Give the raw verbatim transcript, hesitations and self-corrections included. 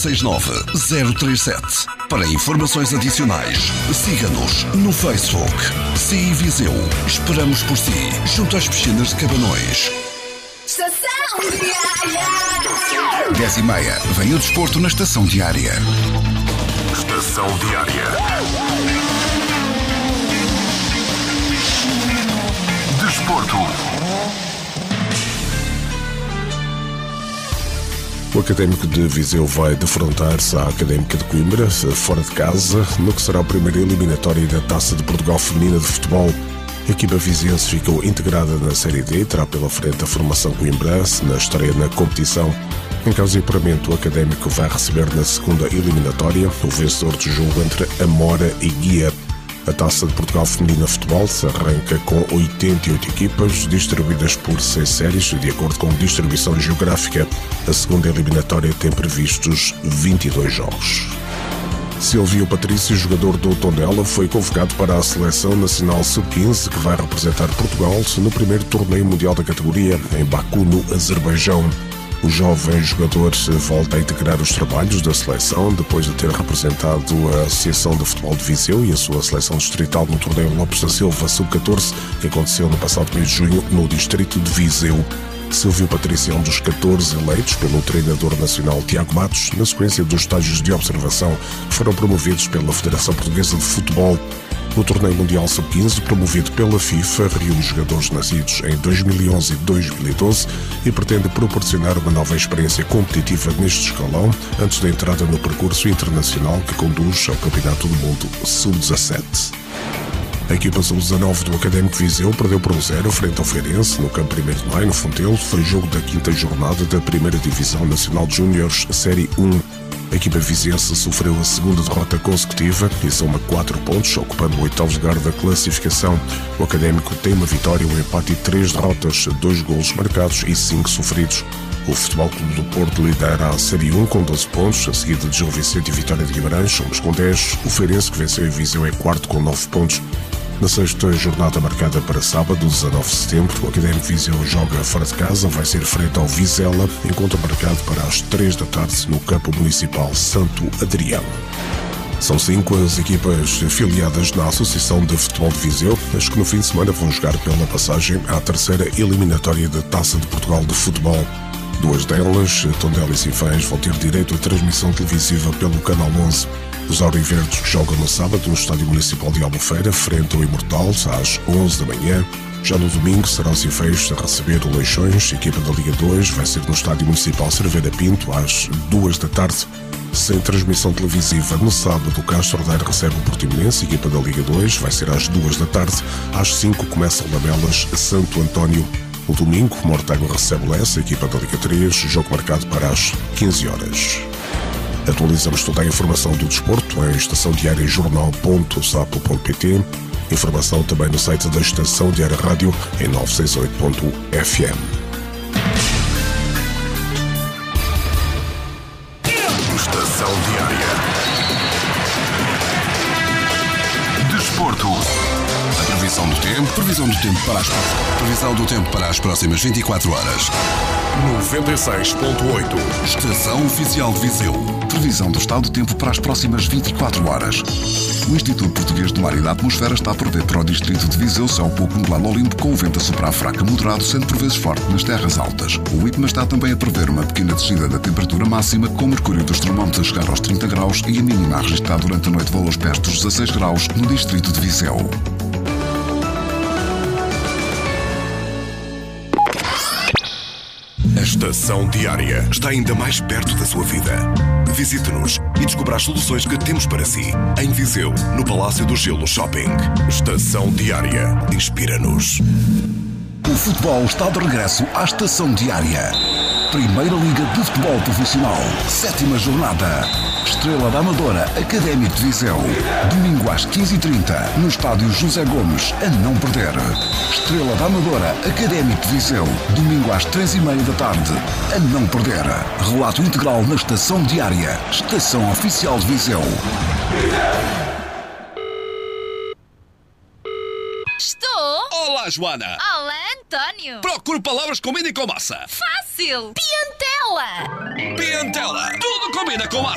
seis nove zero três sete. Para informações adicionais, siga-nos no Facebook. C I Viseu. Esperamos por si, junto às piscinas de Cabanões. Estação Diária. dez e meia. Vem o desporto na Estação Diária. Estação Diária. Desporto. O Académico de Viseu vai defrontar-se à Académica de Coimbra, fora de casa, no que será a primeira eliminatória da Taça de Portugal Feminina de Futebol. A equipa viziense ficou integrada na Série D e terá pela frente a formação coimbrense na estreia na competição. Em caso de apuramento, o Académico vai receber na segunda eliminatória o vencedor do jogo entre Amora e Guia. A Taça de Portugal Feminina de Futebol se arranca com oitenta e oito equipas, distribuídas por seis séries, de acordo com distribuição geográfica. A segunda eliminatória tem previstos vinte e dois jogos. Silvio Patrício, jogador do Tondela, foi convocado para a Seleção Nacional sub quinze, que vai representar Portugal no primeiro torneio mundial da categoria, em Baku, no Azerbaijão. O jovem jogador volta a integrar os trabalhos da seleção depois de ter representado a Associação de Futebol de Viseu e a sua seleção distrital no torneio Lopes da Silva sub catorze, que aconteceu no passado mês de junho no distrito de Viseu. Silvio Patrício é um dos catorze eleitos pelo treinador nacional Tiago Matos, na sequência dos estágios de observação que foram promovidos pela Federação Portuguesa de Futebol. O torneio mundial sub quinze, promovido pela FIFA, reúne jogadores nascidos em dois mil e onze e dois mil e doze e pretende proporcionar uma nova experiência competitiva neste escalão antes da entrada no percurso internacional que conduz ao Campeonato do Mundo sub dezassete. A equipa sub dezanove do Académico Viseu perdeu por um zero frente ao Feirense no campo primeiro de maio, no Fontelo. Foi jogo da quinta jornada da primeira Divisão Nacional de Júniores Série um. A equipa viziense sofreu a segunda derrota consecutiva e soma quatro pontos, ocupando o oitavo lugar da classificação. O Académico tem uma vitória, um empate e três derrotas, dois golos marcados e cinco sofridos. O Futebol Clube do Porto lidera a Série um com doze pontos, a seguir de Gil Vicente e Vitória de Guimarães, somas com dez. O Feirense, que venceu em Viseu, é quarto com nove pontos. Na sexta jornada marcada para sábado, dezanove de setembro, o Académico Viseu joga fora de casa, vai ser frente ao Vizela, encontro marcado para as três da tarde no campo municipal Santo Adrião. São cinco as equipas filiadas na Associação de Futebol de Viseu, as que no fim de semana vão jogar pela passagem à terceira eliminatória da Taça de Portugal de Futebol. Duas delas, Tondela e Sinfãs, vão ter direito à transmissão televisiva pelo Canal onze. Os auriverdes jogam no sábado no Estádio Municipal de Albufeira, frente ao Imortal, às onze da manhã. Já no domingo será o Sinfãs a receber o Leixões, equipa da Liga dois, vai ser no Estádio Municipal Cerveira Pinto, às duas da tarde. Sem transmissão televisiva, no sábado o Castro Daire recebe o Portimonense, equipa da Liga dois, vai ser às duas da tarde. Às cinco começa o Lamelas Santo António. No domingo, Mortágua recebe o Lessa, equipa da Liga três, jogo marcado para as quinze horas. Atualizamos toda a informação do desporto em estação diária jornal ponto sapo ponto pt. Informação também no site da Estação Diária Rádio em novecentos e sessenta e oito ponto f m. Estação Diária. Desporto. A previsão do tempo, previsão do tempo para as previsão do tempo para as próximas vinte e quatro horas. noventa e seis ponto oito. Estação Oficial de Viseu. Previsão do estado do tempo para as próximas vinte e quatro horas. O Instituto Português do Mar e da Atmosfera está a prever para o distrito de Viseu céu pouco nublado ao limpo, com o vento a soprar fraco a moderado, sendo por vezes forte nas terras altas. O IPMA está também a prever uma pequena descida da temperatura máxima, com o mercúrio dos termómetros a chegar aos trinta graus e a mínima a registrar durante a noite valores perto dos dezasseis graus no distrito de Viseu. A Estação Diária está ainda mais perto da sua vida. Visite-nos e descubra as soluções que temos para si. Em Viseu, no Palácio do Gelo Shopping. Estação Diária. Inspira-nos. O futebol está de regresso à Estação Diária. Primeira Liga de Futebol Profissional. Sétima jornada. Estrela da Amadora, Académico de Viseu. Domingo às quinze e trinta, no Estádio José Gomes, a não perder. Estrela da Amadora, Académico de Viseu. Domingo às três e meia da tarde, a não perder. Relato integral na Estação Diária. Estação Oficial de Viseu. Estou? Olá, Joana! Olá, António! Procuro palavras que combinem com massa. Fácil! Piantela! Piantela! Tudo combina com massa!